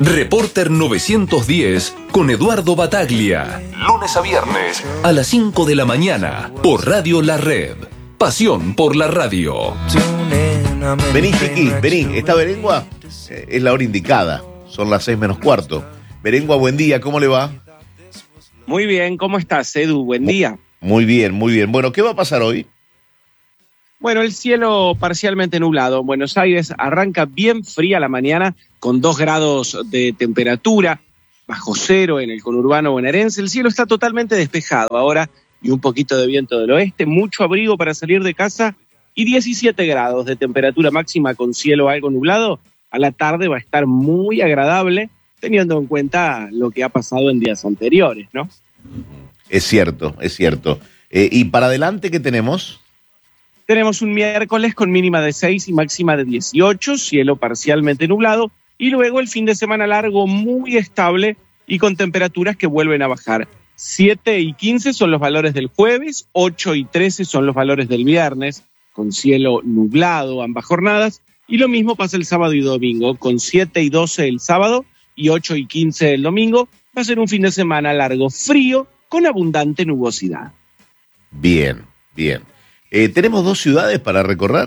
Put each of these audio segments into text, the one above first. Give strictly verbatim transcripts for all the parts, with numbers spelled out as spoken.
Reporter novecientos diez con Eduardo Bataglia. Lunes a viernes a las cinco de la mañana por Radio La Red. Pasión por la radio. Vení, Chiqui, vení. ¿Está Berengua? Eh, es la hora indicada. Son las seis menos cuarto. Berengua, buen día. ¿Cómo le va? Muy bien. ¿Cómo estás, Edu? Buen día. Muy bien, muy bien. Bueno, ¿qué va a pasar hoy? Bueno, el cielo parcialmente nublado. En Buenos Aires arranca bien fría la mañana con dos grados de temperatura, bajo cero en el conurbano bonaerense. El cielo está totalmente despejado ahora y un poquito de viento del oeste, mucho abrigo para salir de casa y diecisiete grados de temperatura máxima con cielo algo nublado. A la tarde va a estar muy agradable teniendo en cuenta lo que ha pasado en días anteriores, ¿no? Es cierto, es cierto. Eh, ¿Y para adelante qué tenemos? Tenemos un miércoles con mínima de seis y máxima de dieciocho, cielo parcialmente nublado, y luego el fin de semana largo muy estable y con temperaturas que vuelven a bajar. siete y quince son los valores del jueves, ocho y trece son los valores del viernes, con cielo nublado ambas jornadas, y lo mismo pasa el sábado y domingo, con siete y doce el sábado y ocho y quince el domingo. Va a ser un fin de semana largo, frío, con abundante nubosidad. Bien, bien. Eh, ¿Tenemos dos ciudades para recorrer?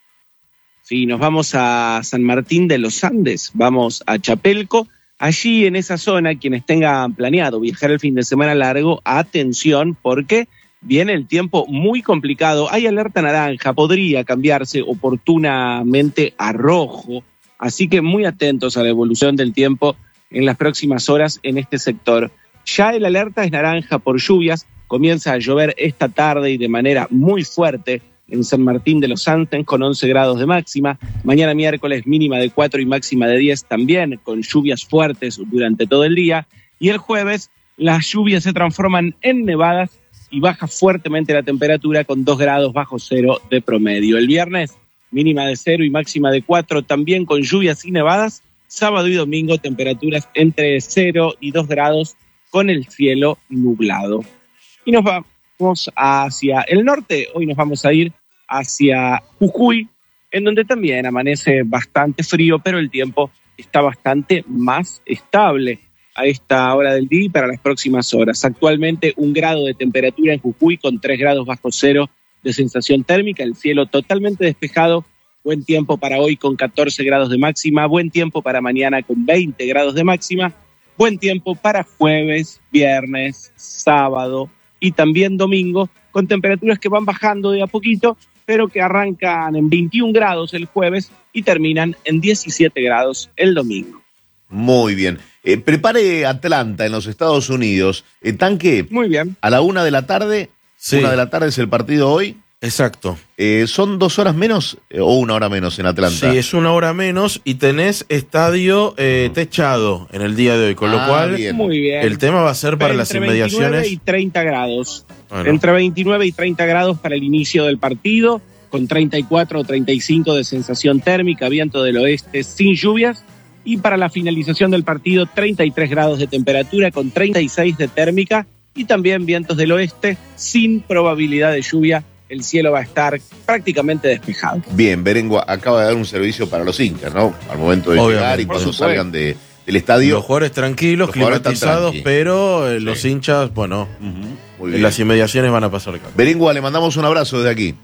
Sí, nos vamos a San Martín de los Andes, vamos a Chapelco. Allí en esa zona, quienes tengan planeado viajar el fin de semana largo, atención, porque viene el tiempo muy complicado. Hay alerta naranja, podría cambiarse oportunamente a rojo, así que muy atentos a la evolución del tiempo en las próximas horas en este sector. Ya el alerta es naranja por lluvias. Comienza a llover esta tarde y de manera muy fuerte en San Martín de los Andes con once grados de máxima. Mañana miércoles mínima de cuatro y máxima de diez también con lluvias fuertes durante todo el día. Y el jueves las lluvias se transforman en nevadas y baja fuertemente la temperatura con dos grados bajo cero de promedio. El viernes mínima de cero y máxima de cuatro también con lluvias y nevadas. Sábado y domingo temperaturas entre cero y dos grados con el cielo nublado. Y nos vamos hacia el norte. Hoy nos vamos a ir hacia Jujuy, en donde también amanece bastante frío, pero el tiempo está bastante más estable a esta hora del día y para las próximas horas. Actualmente un grado de temperatura en Jujuy con tres grados bajo cero de sensación térmica, el cielo totalmente despejado, buen tiempo para hoy con catorce grados de máxima, buen tiempo para mañana con veinte grados de máxima, buen tiempo para jueves, viernes, sábado y también domingo, con temperaturas que van bajando de a poquito, pero que arrancan en veintiún grados el jueves y terminan en diecisiete grados el domingo. Muy bien. Eh, prepare Atlanta en los Estados Unidos. Eh, tanque. Muy bien. A la una de la tarde. Sí. Una de la tarde es el partido hoy. Exacto. Eh, ¿Son dos horas menos eh, o una hora menos en Atlanta? Sí, es una hora menos y tenés estadio eh, techado en el día de hoy, con lo Ah, cual bien. Muy bien. el tema va a ser para las entre inmediaciones. veintinueve y treinta grados. Bueno. Entre veintinueve y treinta grados para el inicio del partido, con treinta y cuatro o treinta y cinco de sensación térmica, viento del oeste sin lluvias. Y para la finalización del partido, treinta y tres grados de temperatura con treinta y seis de térmica y también vientos del oeste sin probabilidad de lluvia. El cielo va a estar prácticamente despejado. Bien, Berengua acaba de dar un servicio para los hinchas, ¿no? Al momento de Obviamente. llegar y Por cuando supuesto. salgan de, del estadio. Los jugadores tranquilos, Los jugadores están climatizados, tranqui. pero eh, Sí. los hinchas, bueno, Ujú, muy en bien. las inmediaciones van a pasar acá. Berengua, le mandamos un abrazo desde aquí.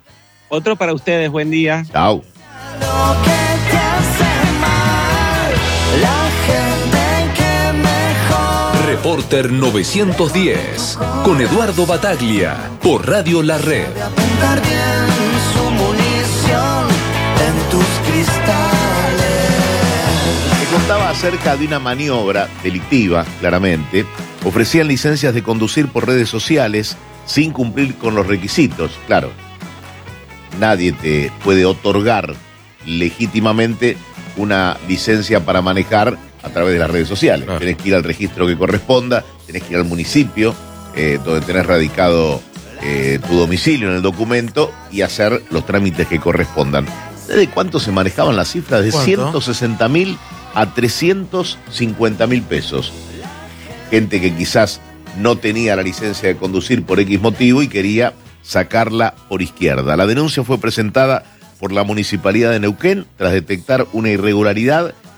Otro para ustedes, buen día. Chao. Reporter novecientos diez con Eduardo Bataglia por Radio La Red. Apuntar bien su munición en tus cristales. Me contaba acerca de una maniobra delictiva, claramente. Ofrecían licencias de conducir por redes sociales sin cumplir con los requisitos. Claro, nadie te puede otorgar legítimamente una licencia para manejar a través de las redes sociales. Claro. Tenés que ir al registro que corresponda, tenés que ir al municipio eh, donde tenés radicado eh, tu domicilio en el documento y hacer los trámites que correspondan. ¿De cuánto se manejaban las cifras? De ¿Cuánto? ciento sesenta mil a trescientos cincuenta mil pesos. Gente que quizás no tenía la licencia de conducir por X motivo y quería sacarla por izquierda. La denuncia fue presentada por la Municipalidad de Neuquén tras detectar una irregularidad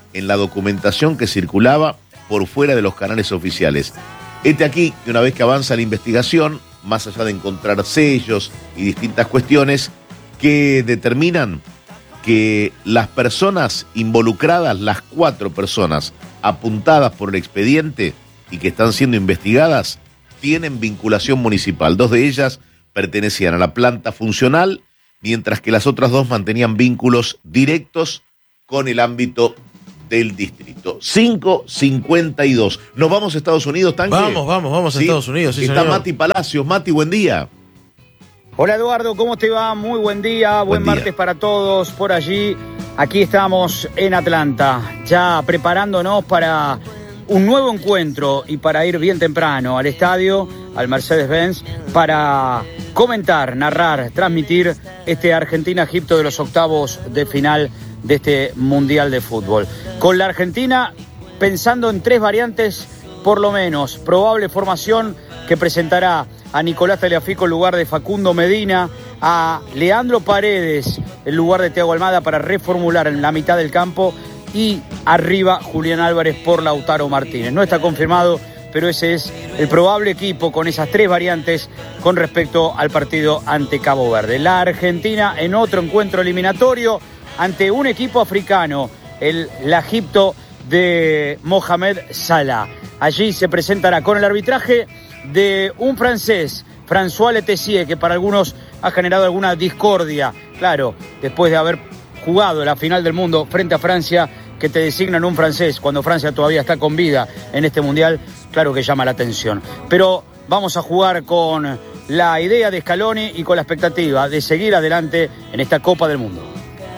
en la documentación que circulaba por fuera de los canales oficiales. Este aquí, que una vez que avanza la investigación, más allá de encontrar sellos y distintas cuestiones que determinan que las personas involucradas, las cuatro personas apuntadas por el expediente y que están siendo investigadas, tienen vinculación municipal. Dos de ellas pertenecían a la planta funcional, mientras que las otras dos mantenían vínculos directos con el ámbito del distrito. cinco cincuenta y dos. ¿Nos vamos a Estados Unidos, Tanque? Vamos, vamos, vamos a ¿Sí? Estados Unidos, sí, Está señor. Mati Palacios. Mati, buen día. Hola Eduardo, ¿cómo te va? Muy buen día, buen, Buen día. martes para todos por allí. Aquí estamos en Atlanta, ya preparándonos para un nuevo encuentro y para ir bien temprano al estadio, al Mercedes-Benz, para comentar, narrar, transmitir este Argentina-Egipto de los octavos de final de este Mundial de Fútbol. Con la Argentina pensando en tres variantes por lo menos, probable formación que presentará a Nicolás Tagliafico en lugar de Facundo Medina, a Leandro Paredes en lugar de Thiago Almada para reformular en la mitad del campo y arriba Julián Álvarez por Lautaro Martínez. No está confirmado, pero ese es el probable equipo con esas tres variantes con respecto al partido ante Cabo Verde. La Argentina en otro encuentro eliminatorio ante un equipo africano, el la Egipto de Mohamed Salah. Allí se presentará con el arbitraje de un francés, François Letessier, que para algunos ha generado alguna discordia. Claro, después de haber jugado la final del mundo frente a Francia, que te designan un francés cuando Francia todavía está con vida en este mundial, claro que llama la atención. Pero vamos a jugar con la idea de Scaloni y con la expectativa de seguir adelante en esta Copa del Mundo.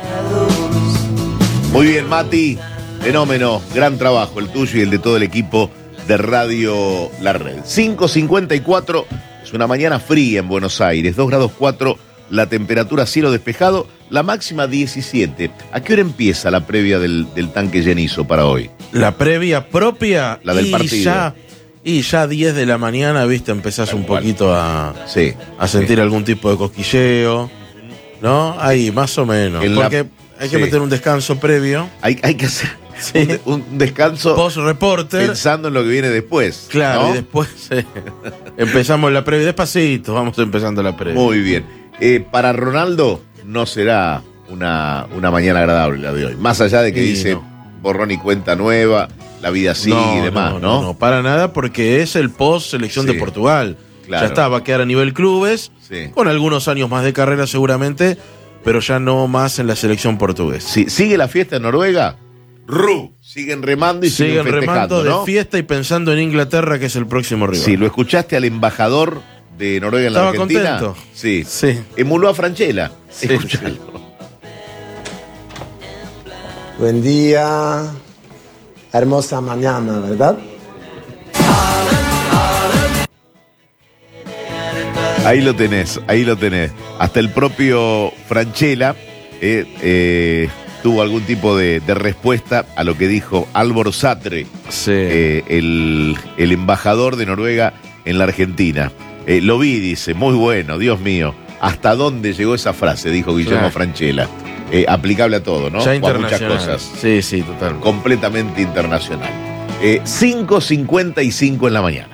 Muy bien, Mati. Fenómeno. Gran trabajo el tuyo y el de todo el equipo de Radio La Red. cinco cincuenta y cuatro. Es una mañana fría en Buenos Aires. dos grados cuatro. La temperatura cielo despejado. La máxima diecisiete. ¿A qué hora empieza la previa del, del tanque llenizo para hoy? La previa propia. La del y partido. Ya, y ya a diez de la mañana, viste, empezás un poquito a, Sí. a sentir sí. algún tipo de cosquilleo, ¿no? Ahí, más o menos. En la- Porque hay que sí. meter un descanso previo. Hay, hay que hacer Sí. un, de- un descanso Post-reporter. pensando en lo que viene después. Claro, ¿no? y después eh, empezamos la previa. Despacito, vamos empezando la previa. Muy bien. Eh, para Ronaldo no será una, una mañana agradable la de hoy. Más allá de que Y dice no. borrón y cuenta nueva, la vida sigue y demás, ¿no? No, no, para nada, porque es el post-selección Sí. de Portugal. Claro. Ya está, va a quedar a nivel clubes, Sí. con algunos años más de carrera seguramente, pero ya no más en la selección portuguesa. Sí, ¿sigue la fiesta en Noruega? Ru. Siguen remando y siguen, Siguen festejando, remando de ¿no? fiesta y pensando en Inglaterra, que es el próximo rival. Sí, ¿lo escuchaste al embajador de Noruega en la Estaba Argentina? contento. Sí. Sí. Emuló a Franchella. Sí, Escuchalo. Buen día. Hermosa mañana, ¿verdad? Ahí lo tenés, ahí lo tenés. Hasta el propio Franchella eh, eh, tuvo algún tipo de, de respuesta a lo que dijo Álvaro Satre, Sí. eh, el, el embajador de Noruega en la Argentina. Eh, lo vi, dice, muy bueno, Dios mío. ¿Hasta dónde llegó esa frase? Dijo Guillermo Claro. Franchella. Eh, aplicable a todo, ¿no? Ya O a muchas internacional. cosas. Sí, sí, total. Completamente internacional. Eh, cinco cincuenta y cinco en la mañana.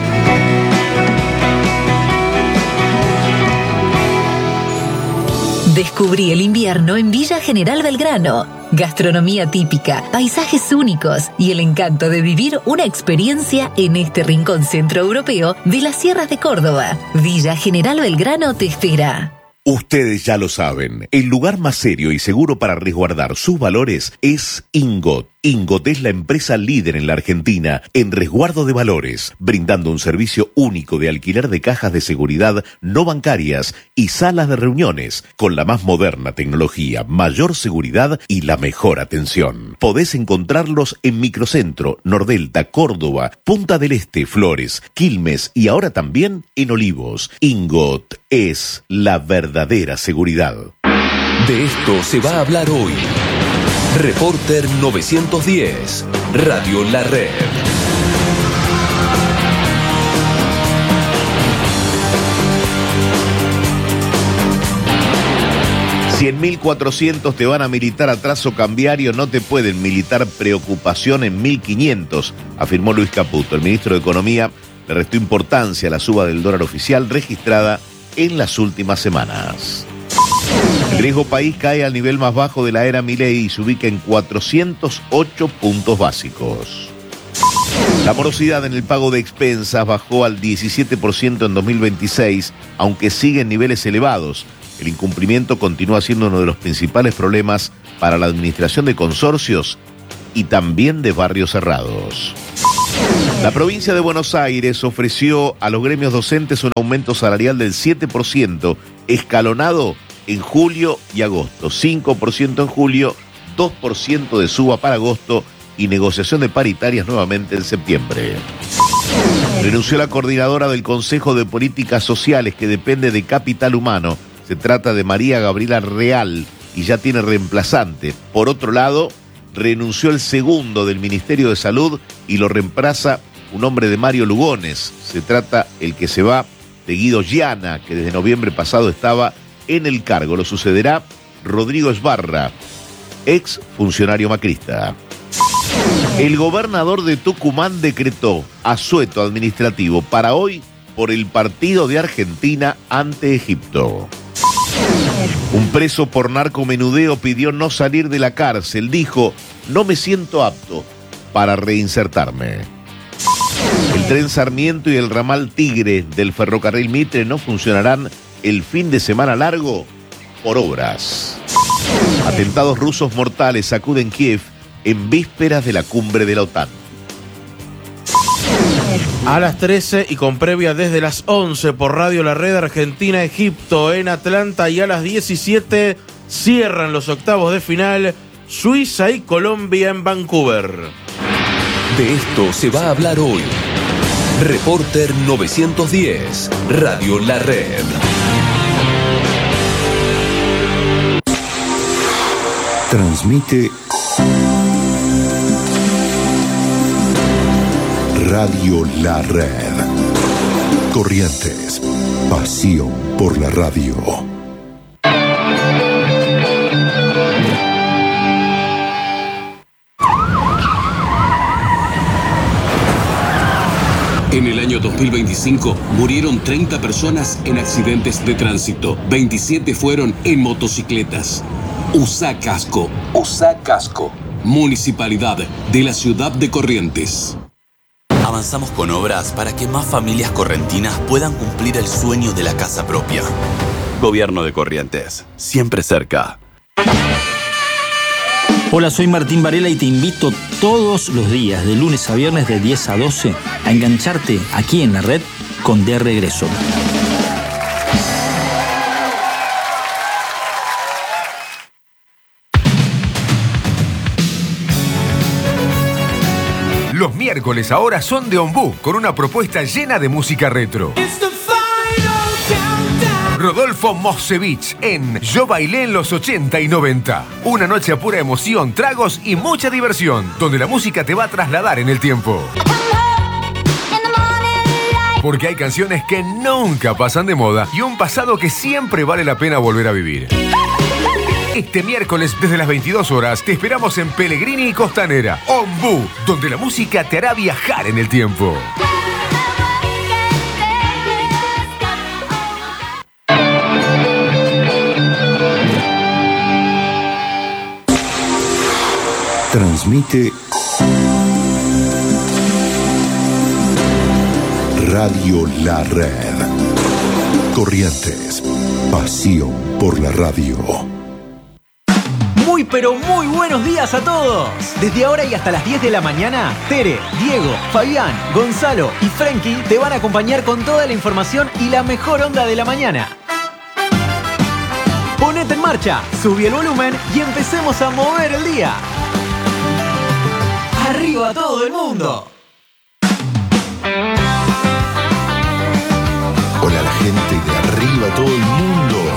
Descubrí el invierno en Villa General Belgrano. Gastronomía típica, paisajes únicos y el encanto de vivir una experiencia en este rincón centroeuropeo de las sierras de Córdoba. Villa General Belgrano te espera. Ustedes ya lo saben, el lugar más serio y seguro para resguardar sus valores es Ingot. Ingot es la empresa líder en la Argentina en resguardo de valores, brindando un servicio único de alquiler de cajas de seguridad no bancarias y salas de reuniones, con la más moderna tecnología, mayor seguridad y la mejor atención. Podés encontrarlos en Microcentro, Nordelta, Córdoba, Punta del Este, Flores, Quilmes y ahora también en Olivos. Ingot es la verdadera seguridad. De esto se va a hablar hoy. Reporter novecientos diez, Radio La Red. Si en mil cuatrocientos te van a militar atraso cambiario, no te pueden militar preocupación en mil quinientos, afirmó Luis Caputo. El ministro de Economía le restó importancia a la suba del dólar oficial registrada en las últimas semanas. El riesgo país cae al nivel más bajo de la era Milei y se ubica en cuatrocientos ocho puntos básicos. La morosidad en el pago de expensas bajó al diecisiete por ciento en dos mil veintiséis, aunque sigue en niveles elevados. El incumplimiento continúa siendo uno de los principales problemas para la administración de consorcios y también de barrios cerrados. La provincia de Buenos Aires ofreció a los gremios docentes un aumento salarial del siete por ciento, escalonado en julio y agosto. cinco por ciento en julio, dos por ciento de suba para agosto y negociación de paritarias nuevamente en septiembre. Renunció la coordinadora del Consejo de Políticas Sociales, que depende de Capital Humano. Se trata de María Gabriela Real y ya tiene reemplazante. Por otro lado, renunció el segundo del Ministerio de Salud y lo reemplaza un hombre de Mario Lugones. Se trata el que se va de Guido Llana, que desde noviembre pasado estaba en el cargo. Lo sucederá Rodrigo Esbarra, ex funcionario macrista. El gobernador de Tucumán decretó asueto administrativo para hoy por el partido de Argentina ante Egipto. Un preso por narcomenudeo pidió no salir de la cárcel. Dijo: no me siento apto para reinsertarme. El tren Sarmiento y el ramal Tigre del ferrocarril Mitre no funcionarán el fin de semana largo por obras. Atentados rusos mortales sacuden Kiev en vísperas de la cumbre de la OTAN. A las trece y con previa desde las once por Radio La Red, Argentina-Egipto en Atlanta, y a las diecisiete cierran los octavos de final Suiza y Colombia en Vancouver. De esto se va a hablar hoy. Reporter novecientos diez, Radio La Red. Transmite Radio La Red. Corrientes, pasión por la radio. En el año dos mil veinticinco murieron treinta personas en accidentes de tránsito. veintisiete fueron en motocicletas. Usa casco. Usa casco. Municipalidad de la ciudad de Corrientes. Avanzamos con obras para que más familias correntinas puedan cumplir el sueño de la casa propia. Gobierno de Corrientes, siempre cerca. Hola, soy Martín Varela y te invito todos los días, de lunes a viernes de diez a doce, a engancharte aquí en la red con De Regreso. Los miércoles ahora son de Ombú, con una propuesta llena de música retro. Rodolfo Mosevich en Yo Bailé en los ochenta y noventa. Una noche a pura emoción, tragos y mucha diversión, donde la música te va a trasladar en el tiempo. Porque hay canciones que nunca pasan de moda y un pasado que siempre vale la pena volver a vivir. Este miércoles desde las veintidós horas te esperamos en Pellegrini y Costanera, Ombú, donde la música te hará viajar en el tiempo. Transmite Radio La Red. Corrientes, pasión por la radio. Muy pero muy buenos días a todos. Desde ahora y hasta las diez de la mañana, Tere, Diego, Fabián, Gonzalo y Frankie te van a acompañar con toda la información y la mejor onda de la mañana. Ponete en marcha, subí el volumen y empecemos a mover el día. ¡Arriba todo el mundo! Hola, la gente de arriba todo el mundo.